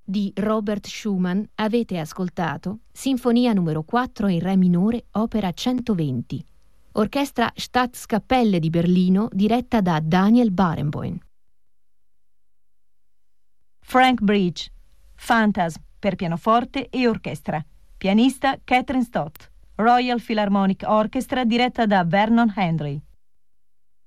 Di Robert Schumann avete ascoltato Sinfonia numero 4 in Re minore, opera 120. Orchestra Staatskapelle di Berlino, diretta da Daniel Barenboim. Frank Bridge, Phantasm per pianoforte e orchestra. Pianista Catherine Stott. Royal Philharmonic Orchestra diretta da Vernon Hendry.